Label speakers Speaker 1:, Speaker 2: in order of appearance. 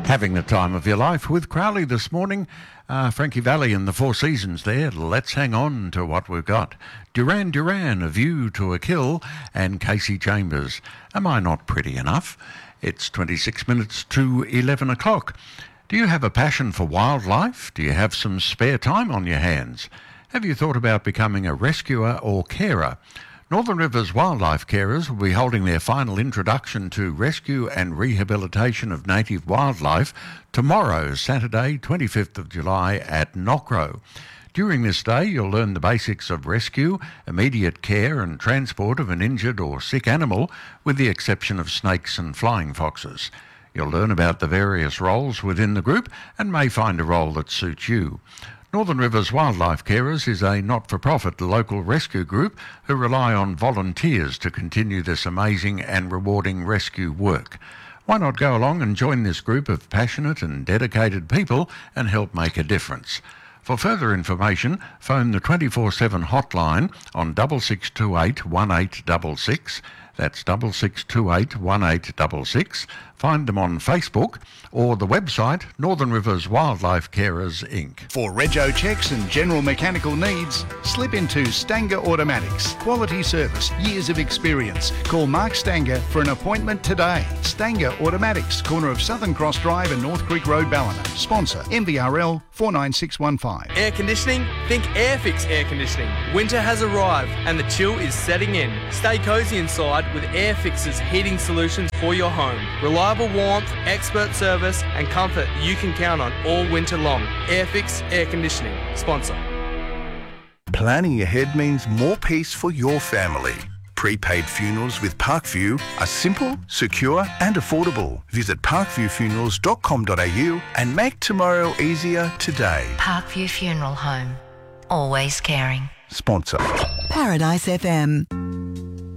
Speaker 1: Having the time of your life with Crowley this morning. Frankie Valli and the Four Seasons there. Let's hang on to what we've got. Duran Duran, A View to a Kill, and Casey Chambers, Am I Not Pretty Enough? It's 26 minutes to 11 o'clock. Do you have a passion for wildlife? Do you have some spare time on your hands? Have you thought about becoming a rescuer or carer? Northern Rivers Wildlife Carers will be holding their final introduction to rescue and rehabilitation of native wildlife tomorrow, Saturday, 25th of July at Knockrow. During this day, you'll learn the basics of rescue, immediate care and transport of an injured or sick animal, with the exception of snakes and flying foxes. You'll learn about the various roles within the group and may find a role that suits you. Northern Rivers Wildlife Carers is a not-for-profit local rescue group who rely on volunteers to continue this amazing and rewarding rescue work. Why not go along and join this group of passionate and dedicated people and help make a difference? For further information, phone the 24/7 hotline on 6628 1866. That's 6628 1866. Find them on Facebook or the website Northern Rivers Wildlife Carers Inc.
Speaker 2: For rego checks and general mechanical needs, slip into Stanger Automatics. Quality service, years of experience. Call Mark Stanger for an appointment today. Stanger Automatics, corner of Southern Cross Drive and North Creek Road, Ballina. Sponsor MVRL 49615.
Speaker 3: Air conditioning? Think Airfix Air Conditioning. Winter has arrived and the chill is setting in. Stay cosy inside with Airfix's heating solutions for your home. Reliable warmth, expert service and comfort you can count on all winter long. Airfix Air Conditioning. Sponsor.
Speaker 4: Planning ahead means more peace for your family. Prepaid funerals with Parkview are simple, secure and affordable. Visit parkviewfunerals.com.au and make tomorrow easier today.
Speaker 5: Parkview Funeral Home. Always caring.
Speaker 4: Sponsor.
Speaker 6: Paradise FM.